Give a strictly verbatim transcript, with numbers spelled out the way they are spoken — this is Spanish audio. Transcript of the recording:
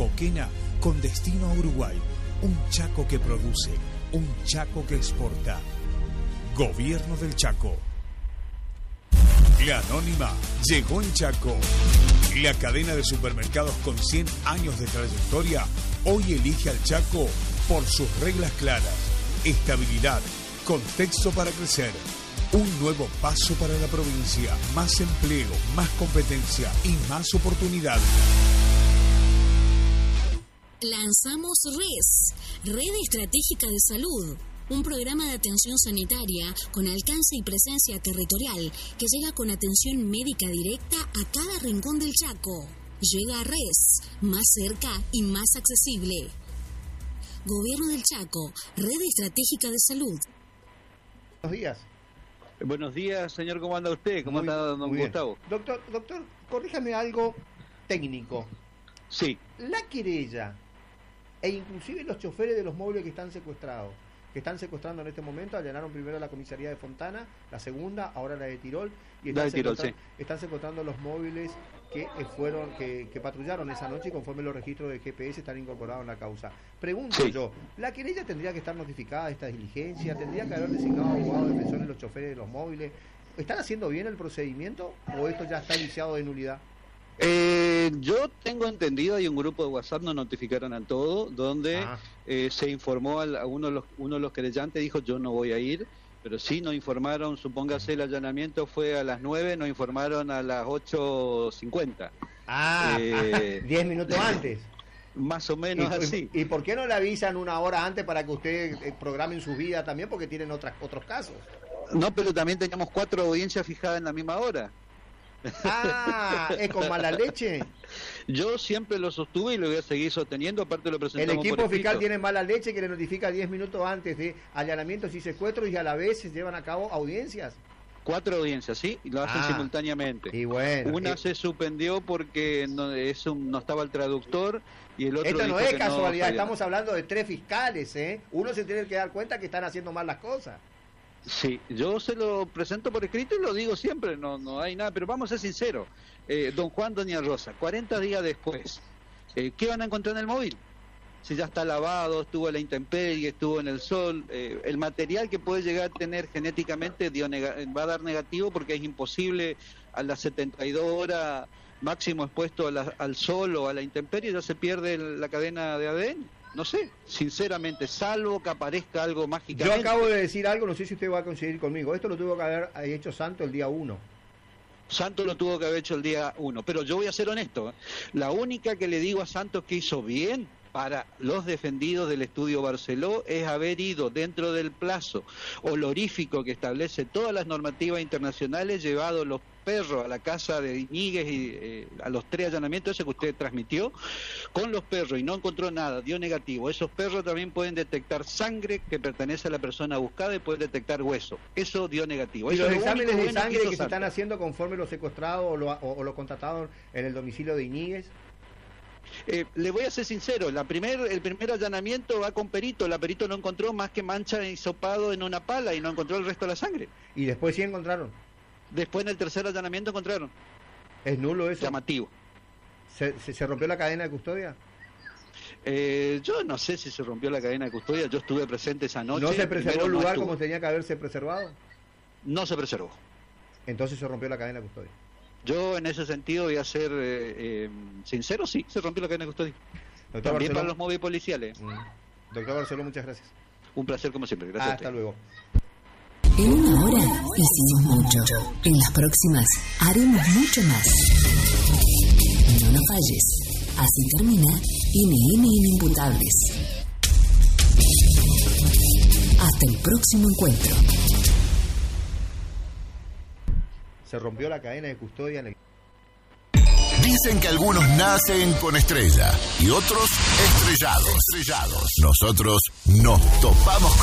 Coquena con destino a Uruguay. Un Chaco que produce, un Chaco que exporta. Gobierno del Chaco. La Anónima llegó en Chaco. La cadena de supermercados con cien años de trayectoria hoy elige al Chaco por sus reglas claras, estabilidad, contexto para crecer. Un nuevo paso para la provincia, más empleo, más competencia y más oportunidades. Lanzamos R E S, Red Estratégica de Salud, un programa de atención sanitaria con alcance y presencia territorial que llega con atención médica directa a cada rincón del Chaco. Llega a R E S, más cerca y más accesible. Gobierno del Chaco, Red Estratégica de Salud. Buenos días. Buenos días, señor. ¿Cómo anda usted? ¿Cómo muy, está don Gustavo? Doctor, doctor, corríjame algo técnico. Sí. La querella e inclusive los choferes de los móviles que están secuestrados, que están secuestrando en este momento, allanaron primero la comisaría de Fontana, la segunda, ahora la de Tirol, y están, de Tirol, secuestrando, sí. están secuestrando los móviles que fueron, que, que patrullaron esa noche y conforme los registros de G P S están incorporados en la causa. Pregunto sí. yo, ¿la querella tendría que estar notificada de esta diligencia? ¿Tendría que haber designado abogados defensores los choferes de los móviles? ¿Están haciendo bien el procedimiento o esto ya está viciado de nulidad? Eh, yo tengo entendido, hay un grupo de WhatsApp, nos notificaron a todo, donde ah. eh, se informó a, a uno, de los, uno de los querellantes, dijo yo no voy a ir, pero sí nos informaron, supóngase el allanamiento fue a las nueve, nos informaron a las ocho cincuenta. Ah, eh, diez minutos antes. Más o menos ¿Y, así. ¿Y por qué no le avisan una hora antes para que ustedes eh, programen su vida también? Porque tienen otras, otros casos. No, pero también teníamos cuatro audiencias fijadas en la misma hora. Ah, ¿es con mala leche? Yo siempre lo sostuve y lo voy a seguir sosteniendo, aparte lo presentamos. El equipo fiscal tiene mala leche que le notifica diez minutos antes de allanamientos y secuestros y a la vez se llevan a cabo audiencias. Cuatro audiencias, sí, y lo hacen ah, simultáneamente. Y bueno, una eh, se suspendió porque no, es un, no estaba el traductor y el otro. Esto no es casualidad, no estamos hablando de tres fiscales, ¿eh? Uno se tiene que dar cuenta que están haciendo mal las cosas. Sí, yo se lo presento por escrito y lo digo siempre, no no hay nada, pero vamos a ser sinceros. Eh, don Juan, doña Rosa, cuarenta días después, eh, ¿qué van a encontrar en el móvil? Si ya está lavado, estuvo a la intemperie, estuvo en el sol, eh, el material que puede llegar a tener genéticamente dio va a dar negativo porque es imposible a las setenta y dos horas máximo expuesto a la, al sol o a la intemperie, ya se pierde la cadena de A D N. No sé, sinceramente, salvo que aparezca algo mágicamente. Yo acabo de decir algo, no sé si usted va a coincidir conmigo. Esto lo tuvo que haber hecho Santo el día uno. Santos lo tuvo que haber hecho el día uno, pero yo voy a ser honesto. ¿eh? La única que le digo a Santos que hizo bien para los defendidos del estudio Barceló es haber ido dentro del plazo honorífico que establece todas las normativas internacionales, llevado los perros a la casa de Iñiguez y eh, a los tres allanamientos ese que usted transmitió con los perros y no encontró nada, dio negativo. Esos perros también pueden detectar sangre que pertenece a la persona buscada y pueden detectar hueso. Eso dio negativo. ¿Y eso los es exámenes de sangre que, que se están haciendo conforme los secuestrados o lo, o, o lo contratados en el domicilio de Iñiguez? Eh, le voy a ser sincero, la primer, el primer allanamiento va con perito, la perito no encontró más que mancha y hisopado en una pala y no encontró el resto de la sangre. ¿Y después sí encontraron? Después en el tercer allanamiento encontraron. ¿Es nulo eso? Llamativo. ¿Se, se, se rompió la cadena de custodia? Eh, yo no sé si se rompió la cadena de custodia, yo estuve presente esa noche. ¿No se preservó el lugar no como tenía que haberse preservado? No se preservó. Entonces se rompió la cadena de custodia. Yo en ese sentido voy a ser eh, eh, sincero, sí, se rompió la cadena de custodia. Doctor También Barceló, para los móviles policiales. Mm. Doctor Barceló, muchas gracias. Un placer como siempre, gracias. Hasta luego. En una hora hicimos mucho. En las próximas haremos mucho más. No nos falles. Así termina N N Inimputables. Hasta el próximo encuentro. Se rompió la cadena de custodia en el... Dicen que algunos nacen con estrella y otros estrellados. Estrellados. Nosotros nos topamos con